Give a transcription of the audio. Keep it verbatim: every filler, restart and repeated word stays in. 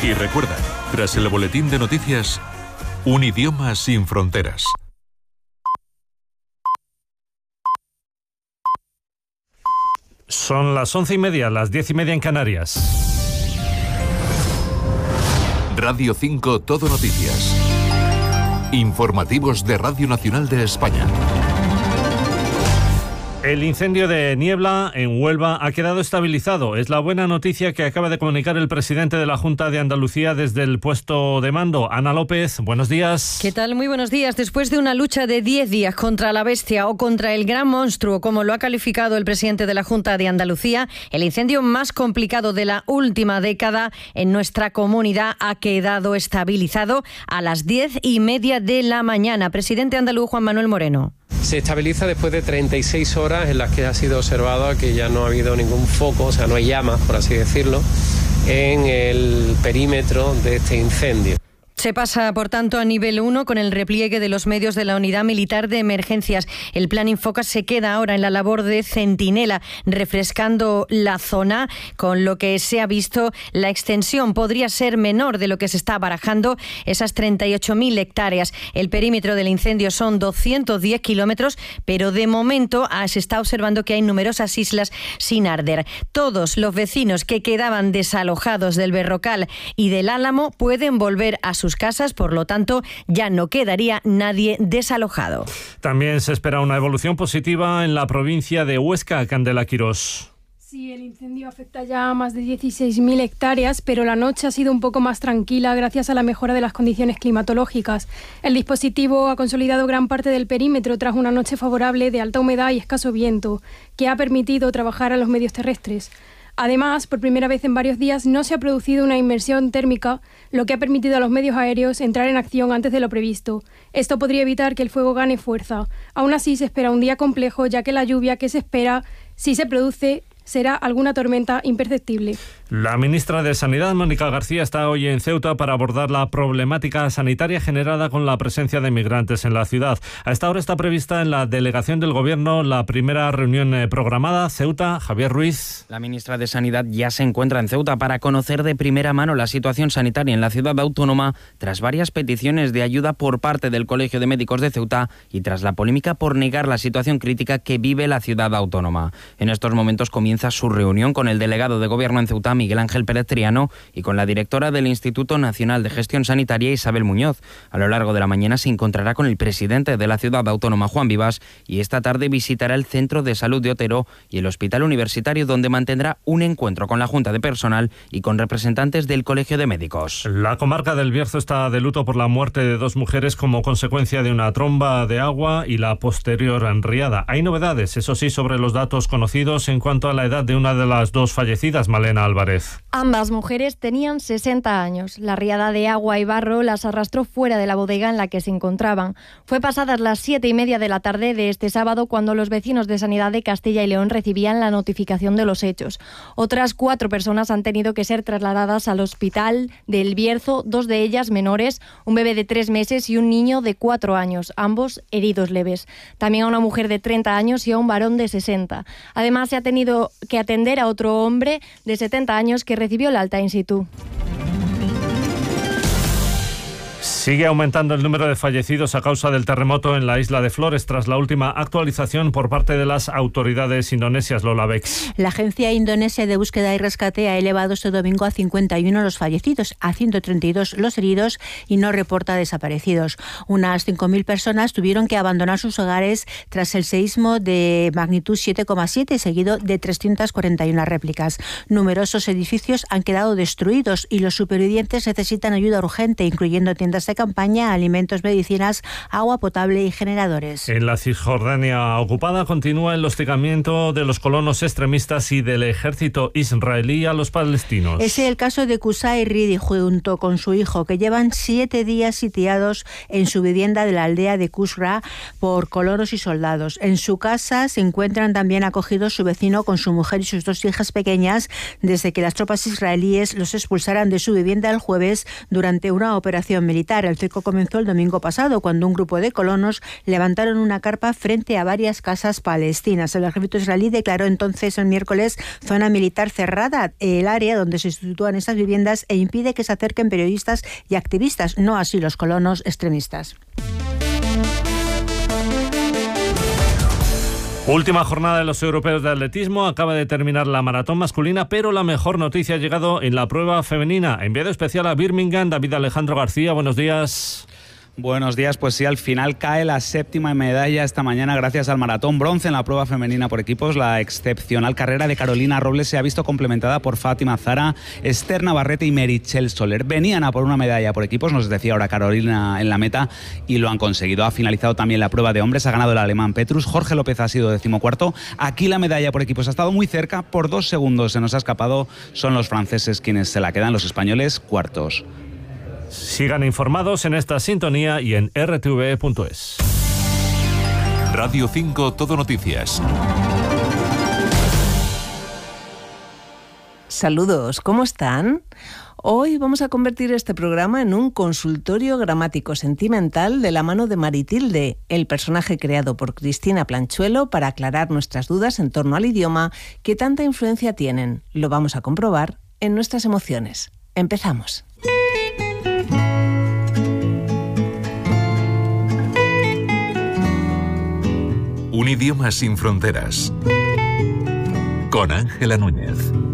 Y recuerda, tras el boletín de noticias, un idioma sin fronteras. Son las once y media, las diez y media en Canarias. Radio cinco Todo Noticias. Informativos de Radio Nacional de España. El incendio de Niebla en Huelva ha quedado estabilizado. Es la buena noticia que acaba de comunicar el presidente de la Junta de Andalucía desde el puesto de mando. Ana López, buenos días. ¿Qué tal? Muy buenos días. Después de una lucha de diez días contra la bestia o contra el gran monstruo, como lo ha calificado el presidente de la Junta de Andalucía, el incendio más complicado de la última década en nuestra comunidad ha quedado estabilizado a las diez y media de la mañana. Presidente andaluz Juan Manuel Moreno. Se estabiliza después de treinta y seis horas en las que ha sido observado que ya no ha habido ningún foco, o sea, no hay llamas, por así decirlo, en el perímetro de este incendio. Se pasa, por tanto, a nivel uno con el repliegue de los medios de la Unidad Militar de Emergencias. El Plan Infoca se queda ahora en la labor de centinela, refrescando la zona, con lo que se ha visto la extensión podría ser menor de lo que se está barajando, esas treinta y ocho mil hectáreas. El perímetro del incendio son doscientos diez kilómetros, pero de momento se está observando que hay numerosas islas sin arder. Todos los vecinos que quedaban desalojados del Berrocal y del Álamo pueden volver a sus casas, por lo tanto ya no quedaría nadie desalojado. También se espera una evolución positiva en la provincia de Huesca. Candela Quirós. Sí, el incendio afecta ya a más de dieciséis mil hectáreas, pero la noche ha sido un poco más tranquila gracias a la mejora de las condiciones climatológicas. El dispositivo ha consolidado gran parte del perímetro tras una noche favorable de alta humedad y escaso viento, que ha permitido trabajar a los medios terrestres. Además, por primera vez en varios días no se ha producido una inmersión térmica, lo que ha permitido a los medios aéreos entrar en acción antes de lo previsto. Esto podría evitar que el fuego gane fuerza. Aún así, se espera un día complejo, ya que la lluvia que se espera, si se produce, será alguna tormenta imperceptible. La ministra de Sanidad, Mónica García, está hoy en Ceuta para abordar la problemática sanitaria generada con la presencia de migrantes en la ciudad. A esta hora está prevista en la delegación del Gobierno la primera reunión programada. Ceuta, Javier Ruiz. La ministra de Sanidad ya se encuentra en Ceuta para conocer de primera mano la situación sanitaria en la ciudad autónoma tras varias peticiones de ayuda por parte del Colegio de Médicos de Ceuta y tras la polémica por negar la situación crítica que vive la ciudad autónoma. En estos momentos comienza su reunión con el delegado de Gobierno en Ceuta, Miguel Ángel Pérez Triano, y con la directora del Instituto Nacional de Gestión Sanitaria, Isabel Muñoz. A lo largo de la mañana se encontrará con el presidente de la ciudad autónoma, Juan Vivas, y esta tarde visitará el Centro de Salud de Otero y el Hospital Universitario, donde mantendrá un encuentro con la Junta de Personal y con representantes del Colegio de Médicos. La comarca del Bierzo está de luto por la muerte de dos mujeres como consecuencia de una tromba de agua y la posterior riada. Hay novedades, eso sí, sobre los datos conocidos en cuanto a la edad de una de las dos fallecidas, Malena Álvarez. Ambas mujeres tenían sesenta años. La riada de agua y barro las arrastró fuera de la bodega en la que se encontraban. Fue pasadas las siete y media de la tarde de este sábado cuando los vecinos de Sanidad de Castilla y León recibían la notificación de los hechos. Otras cuatro personas han tenido que ser trasladadas al hospital del Bierzo, dos de ellas menores, un bebé de tres meses y un niño de cuatro años, ambos heridos leves. También a una mujer de treinta años y a un varón de sesenta. Además, se ha tenido que atender a otro hombre de setenta años que recibió el alta in situ. Sigue aumentando el número de fallecidos a causa del terremoto en la isla de Flores tras la última actualización por parte de las autoridades indonesias. Lola Bex. La Agencia Indonesia de Búsqueda y Rescate ha elevado este domingo a cincuenta y uno los fallecidos, a ciento treinta y dos los heridos y no reporta desaparecidos. Unas cinco mil personas tuvieron que abandonar sus hogares tras el seísmo de magnitud siete coma siete, seguido de trescientas cuarenta y una réplicas. Numerosos edificios han quedado destruidos y los supervivientes necesitan ayuda urgente, incluyendo tiendas de campaña, alimentos, medicinas, agua potable y generadores. En la Cisjordania ocupada continúa el hostigamiento de los colonos extremistas y del ejército israelí a los palestinos. Es el caso de Qusay Ridi junto con su hijo, que llevan siete días sitiados en su vivienda de la aldea de Qusra por colonos y soldados. En su casa se encuentran también acogidos su vecino con su mujer y sus dos hijas pequeñas desde que las tropas israelíes los expulsaran de su vivienda el jueves durante una operación militar. militar. El cerco comenzó el domingo pasado, cuando un grupo de colonos levantaron una carpa frente a varias casas palestinas. El ejército israelí declaró entonces el miércoles zona militar cerrada, el área donde se sitúan esas viviendas, e impide que se acerquen periodistas y activistas, no así los colonos extremistas. Última jornada de los europeos de atletismo. Acaba de terminar la maratón masculina, pero la mejor noticia ha llegado en la prueba femenina. Enviado especial a Birmingham, David Alejandro García, buenos días. Buenos días, pues sí, al final cae la séptima medalla esta mañana gracias al maratón bronce en la prueba femenina por equipos. La excepcional carrera de Carolina Robles se ha visto complementada por Fátima Zara, Esther Navarrete y Meritxell Soler. Venían a por una medalla por equipos, nos decía ahora Carolina en la meta, y lo han conseguido. Ha finalizado también la prueba de hombres, ha ganado el alemán Petrus, Jorge López ha sido decimocuarto. Aquí la medalla por equipos ha estado muy cerca, por dos segundos se nos ha escapado. Son los franceses quienes se la quedan, los españoles cuartos. Sigan informados en esta sintonía y en r t v punto es. Radio cinco Todo Noticias. Saludos, ¿cómo están? Hoy vamos a convertir este programa en un consultorio gramático sentimental de la mano de Maritilde, el personaje creado por Cristina Planchuelo para aclarar nuestras dudas en torno al idioma que tanta influencia tienen. Lo vamos a comprobar en nuestras emociones. Empezamos. Un idioma sin fronteras. Con Ángela Núñez.